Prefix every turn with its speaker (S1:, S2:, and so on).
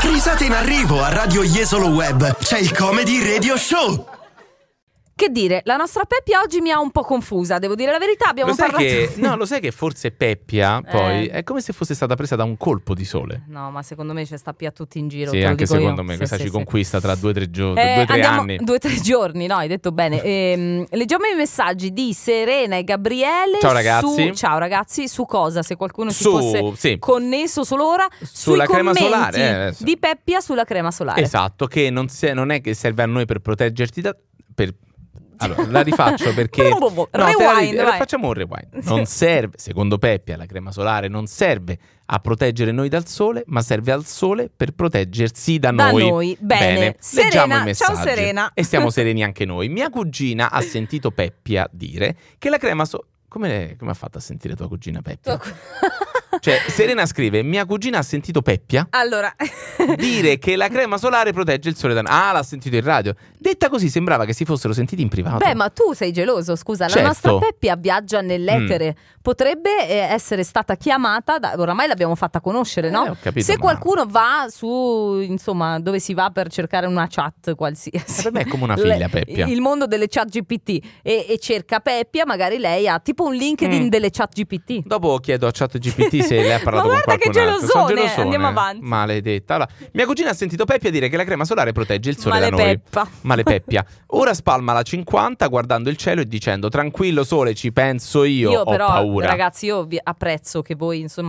S1: Risate in arrivo a Radio Jesolo Web. C'è il Comedy Radio Show.
S2: Che dire, la nostra Peppia oggi mi ha un po' confusa, devo dire la verità. Abbiamo parlato.
S3: Lo sai che forse Peppia poi è come se fosse stata presa da un colpo di sole.
S2: No, ma secondo me c'è sta Pia tutti in giro.
S3: Sì,
S2: te lo
S3: anche
S2: dico
S3: secondo
S2: io.
S3: me
S2: Sì,
S3: questa
S2: sì,
S3: ci
S2: sì.
S3: conquista tra 2-3 anni.
S2: 2-3 giorni, no, hai detto bene. Leggiamo i messaggi di Serena e Gabriele.
S3: Ciao ragazzi.
S2: Ciao ragazzi, su cosa? Se qualcuno ci
S3: Su,
S2: fosse
S3: sì.
S2: connesso solo ora.
S3: Sulla
S2: sui
S3: crema
S2: commenti
S3: solare,
S2: di Peppia sulla crema solare.
S3: Esatto, che non è che serve a noi per proteggerti Allora, la rifaccio perché
S2: Rewind, vai.
S3: facciamo un rewind. Non serve, secondo Peppia, la crema solare non serve a proteggere noi dal sole, ma serve al sole per proteggersi da noi.
S2: Bene. Serena,
S3: leggiamo i messaggi.
S2: ciao Serena.
S3: E stiamo sereni anche noi. Mia cugina ha sentito Peppia dire che la crema come ha fatto a sentire tua cugina Peppia? Cioè, Serena scrive: mia cugina ha sentito Peppia
S2: Allora
S3: dire che la crema solare protegge il sole da... Ah, l'ha sentito in radio. Detta così sembrava che si fossero sentiti in privato.
S2: Beh, ma tu sei geloso, scusa.
S3: Certo.
S2: La nostra Peppia viaggia nell'etere. Potrebbe essere stata chiamata oramai l'abbiamo fatta conoscere, no?
S3: Ho capito,
S2: se
S3: ma...
S2: qualcuno va su, insomma, dove si va per cercare una chat qualsiasi.
S3: Per me è come una figlia, Peppia.
S2: Il mondo delle chat GPT e cerca Peppia, magari lei ha tipo un LinkedIn delle chat GPT.
S3: Dopo chiedo a ChatGPT se lei ha parlato
S2: Ma
S3: con
S2: guarda che
S3: qualcun altro. Sono gelosone.
S2: Andiamo avanti.
S3: Maledetta. Allora, mia cugina ha sentito Peppia dire che la crema solare protegge il sole
S2: Male
S3: da noi.
S2: Peppa.
S3: Male Peppia. Ora spalma la 50 guardando il cielo e dicendo: tranquillo sole, ci penso io ho
S2: però,
S3: paura.
S2: ragazzi, io vi apprezzo che voi, insomma,